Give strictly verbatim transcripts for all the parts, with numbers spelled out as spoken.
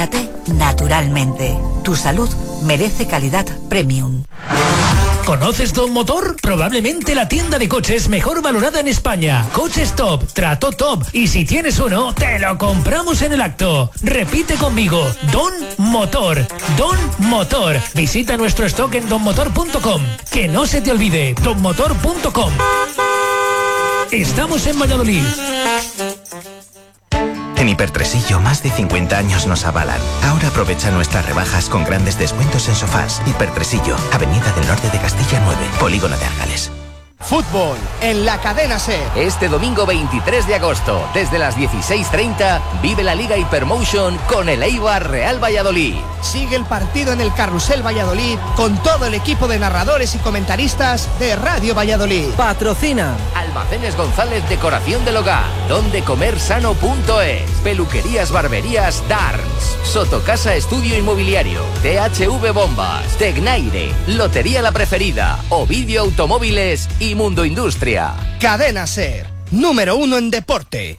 Naturalmente. Tu salud merece calidad premium. ¿Conoces Don Motor? Probablemente la tienda de coches mejor valorada en España. Coches top, trato top. Y si tienes uno, te lo compramos en el acto. Repite conmigo. Don Motor. Don Motor. Visita nuestro stock en don motor punto com. Que no se te olvide. don motor punto com. Estamos en Valladolid. En Hipertresillo, más de cincuenta años nos avalan. Ahora aprovecha nuestras rebajas con grandes descuentos en sofás. Hipertresillo, Avenida del Norte de Castilla nueve, Polígono de Argales. Fútbol en la cadena SER. Este domingo veintitrés de agosto, desde las dieciséis treinta, vive la Liga Hypermotion con el Eibar Real Valladolid. Sigue el partido en el Carrusel Valladolid con todo el equipo de narradores y comentaristas de Radio Valladolid. Patrocina Almacenes González Decoración del Hogar, donde comer sano punto es, Peluquerías Barberías Darms, Sotocasa Estudio Inmobiliario, T H V Bombas, Tecnaire, Lotería La Preferida, Ovidio Automóviles y Mundo Industria. Cadena SER, número uno en deporte.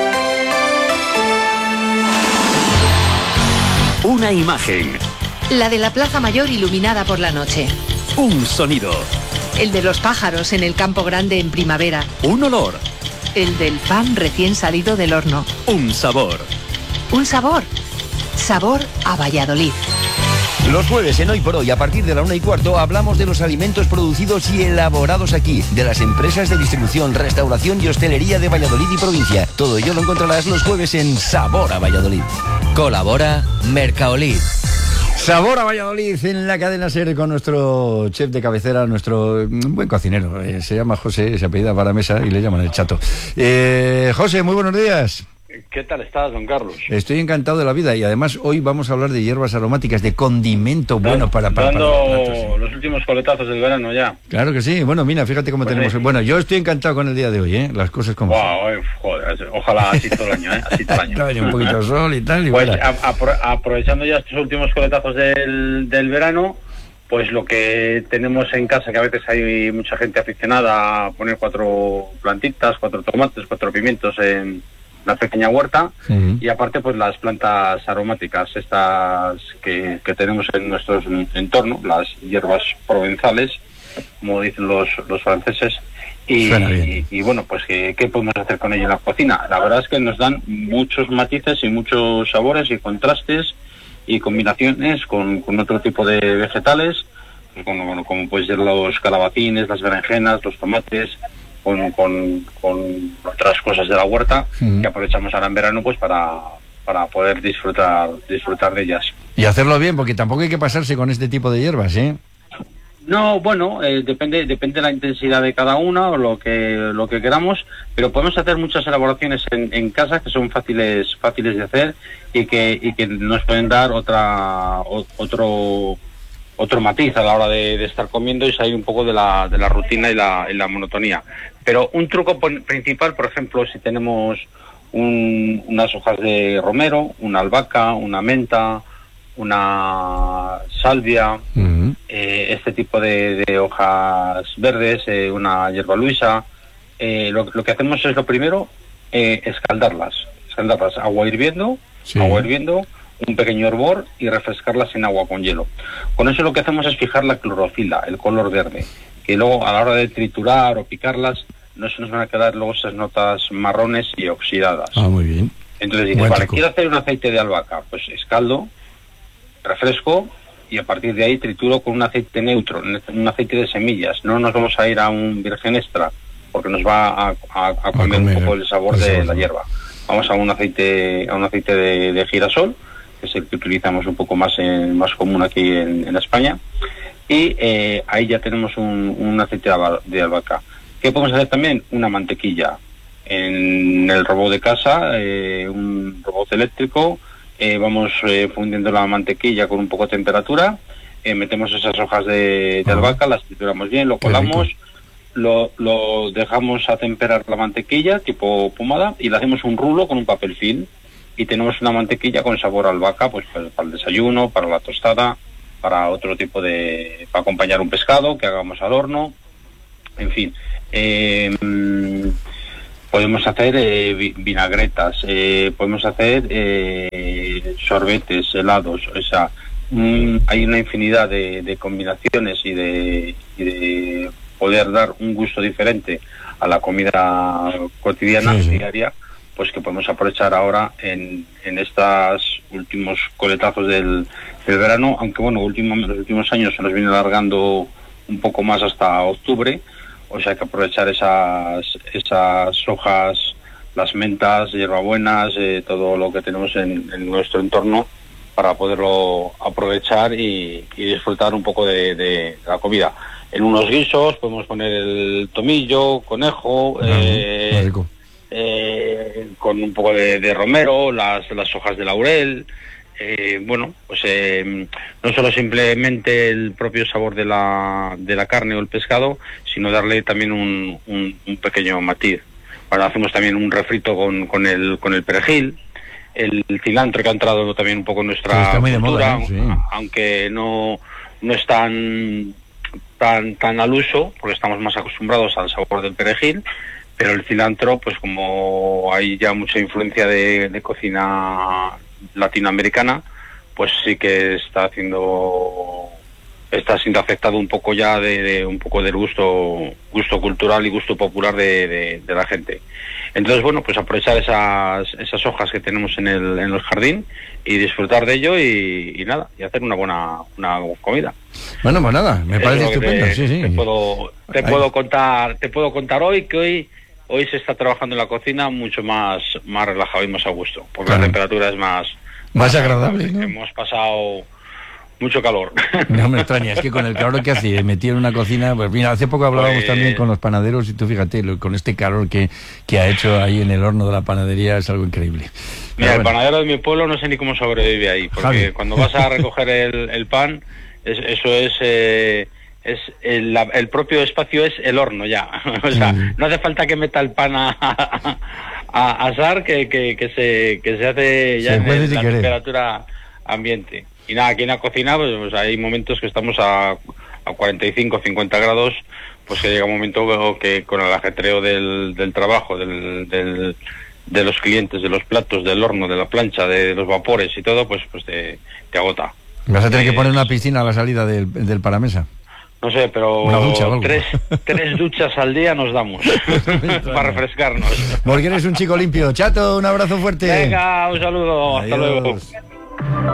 Una imagen. La de la Plaza Mayor iluminada por la noche. Un sonido. El de los pájaros en el Campo Grande en primavera. Un olor. El del pan recién salido del horno. Un sabor. Un sabor. Sabor a Valladolid. Los jueves en Hoy por Hoy, a partir de la una y cuarto, hablamos de los alimentos producidos y elaborados aquí, de las empresas de distribución, restauración y hostelería de Valladolid y provincia. Todo ello lo encontrarás los jueves en Sabor a Valladolid. Colabora Mercaolid. Sabor a Valladolid en la cadena SER con nuestro chef de cabecera, nuestro buen cocinero. Eh, se llama José, se apellida Paramesa y le llaman el Chato. Eh, José, muy buenos días. ¿Qué tal estás, don Carlos? Estoy encantado de la vida y además hoy vamos a hablar de hierbas aromáticas, de condimento bueno para, para, Dando para los platos, sí. Los últimos coletazos del verano ya. Claro que sí. Bueno, mira, fíjate cómo pues tenemos... Sí. Bueno, yo estoy encantado con el día de hoy, ¿eh? Las cosas como wow, son. Eh, joder, ojalá así todo el año, ¿eh? Así todo el año. Un poquito de sol y tal. Y pues bueno. a, a, aprovechando ya estos últimos coletazos del, del verano, pues lo que tenemos en casa, que a veces hay mucha gente aficionada a poner cuatro plantitas, cuatro tomates, cuatro pimientos en una pequeña huerta, uh-huh. Y aparte pues las plantas aromáticas estas que, que tenemos en nuestro entorno, las hierbas provenzales, como dicen los, los franceses, y, y, y bueno, pues ¿qué, ¿qué podemos hacer con ello en la cocina? La verdad es que nos dan muchos matices y muchos sabores y contrastes y combinaciones con, con otro tipo de vegetales, como, bueno, como pueden ser los calabacines, las berenjenas, los tomates, Con, con, con otras cosas de la huerta, uh-huh. Que aprovechamos ahora en verano pues para, para poder disfrutar disfrutar de ellas. Y hacerlo bien, porque tampoco hay que pasarse con este tipo de hierbas, ¿eh? No, bueno, eh, depende depende de la intensidad de cada una o lo que lo que queramos, pero podemos hacer muchas elaboraciones en, en casa que son fáciles fáciles de hacer y que y que nos pueden dar otra o, otro otro matiz a la hora de, de estar comiendo y salir un poco de la, de la rutina y la, y la monotonía. Pero un truco principal, por ejemplo, si tenemos un, unas hojas de romero, una albahaca, una menta, una salvia, uh-huh. eh, este tipo de, de hojas verdes, eh, una hierba luisa, eh, lo, lo que hacemos es lo primero, eh, escaldarlas, escaldarlas, agua hirviendo, sí. agua hirviendo, un pequeño hervor y refrescarlas en agua con hielo. Con eso lo que hacemos es fijar la clorofila, el color verde, que luego a la hora de triturar o picarlas no se nos van a quedar luego esas notas marrones y oxidadas. Ah, muy bien. Entonces dices, vale, quiero hacer un aceite de albahaca, pues escaldo, refresco y a partir de ahí trituro con un aceite neutro, un aceite de semillas. No nos vamos a ir a un virgen extra porque nos va a, a, a comer, a comer un poco el sabor el de sabor. la hierba. Vamos a un aceite a un aceite de, de girasol, que es el que utilizamos un poco más en, más común aquí en, en España, y eh, ahí ya tenemos un, un aceite de albahaca. ¿Qué podemos hacer también? Una mantequilla. En el robot de casa, eh, un robot eléctrico, eh, vamos eh, fundiendo la mantequilla con un poco de temperatura, eh, metemos esas hojas de, de albahaca, las trituramos bien, lo colamos, lo, lo dejamos a temperar la mantequilla, tipo pomada, y le hacemos un rulo con un papel film. Y tenemos una mantequilla con sabor a albahaca, pues para el desayuno, para la tostada, para otro tipo de... para acompañar un pescado que hagamos al horno, en fin. Eh, podemos hacer eh, vi- vinagretas, eh, podemos hacer eh, sorbetes, helados, o sea, mm, hay una infinidad de, de combinaciones y de, y de poder dar un gusto diferente a la comida cotidiana, sí, sí. diaria, pues que podemos aprovechar ahora en, en estos últimos coletazos del, del verano, aunque bueno, último, los últimos años se nos viene alargando un poco más hasta octubre, o sea que aprovechar esas esas hojas, las mentas, hierbabuenas, eh, todo lo que tenemos en, en nuestro entorno para poderlo aprovechar y, y disfrutar un poco de, de la comida. En unos guisos podemos poner el tomillo, conejo, Uh-huh. eh, Muy rico. eh, con un poco de, de romero, las, las hojas de laurel. Eh, bueno, pues eh, no solo simplemente el propio sabor de la, de la carne o el pescado, sino darle también un, un, un pequeño matiz. Ahora hacemos también un refrito con, con, el, con el perejil, el cilantro que ha entrado también un poco en nuestra Sí, está muy de cultura, moda, ¿eh? Sí. aunque no, no es tan, tan, tan al uso, porque estamos más acostumbrados al sabor del perejil, pero el cilantro, pues como hay ya mucha influencia de, de cocina latinoamericana, pues sí que está haciendo, está siendo afectado un poco ya de, de un poco del gusto gusto cultural y gusto popular de, de, de la gente. Entonces, bueno, pues aprovechar esas esas hojas que tenemos en el en el jardín y disfrutar de ello y, y nada, y hacer una buena una comida. Bueno, pues nada, me Eso parece es lo que estupendo, te, sí, sí. te puedo te Ay. puedo contar te puedo contar hoy que hoy hoy se está trabajando en la cocina mucho más más relajado y más a gusto, porque Claro. la temperatura es más Más agradable, ¿no? Hemos pasado mucho calor. No me extraña, es que con el calor que hace metido en una cocina, pues mira, hace poco hablábamos Pues- también con los panaderos y tú fíjate, lo- con este calor que, que ha hecho ahí en el horno de la panadería es algo increíble. Mira, Pero el bueno, panadero de mi pueblo no sé ni cómo sobrevive ahí, porque Javi. cuando vas a recoger el, el pan, es- eso es... eh, es el, la- el propio espacio es el horno ya. O sea, Sí. no hace falta que meta el pan a, a, a asar, que, que, que se que se hace ya Se en puede el- si la querer. temperatura ambiente. Y nada, aquí en la cocina pues, pues hay momentos que estamos a, a cuarenta y cinco, cincuenta grados, pues que llega un momento que con el ajetreo del, del trabajo, del, del de los clientes, de los platos, del horno, de la plancha, de los vapores y todo, pues pues te, te agota. vas a tener que Eh, poner una piscina a la salida del, del paramesa. No sé, pero Una ducha o algo. tres, tres duchas al día nos damos para refrescarnos. Porque eres un chico limpio. Chato, un abrazo fuerte. Venga, un saludo, hasta luego. Adiós.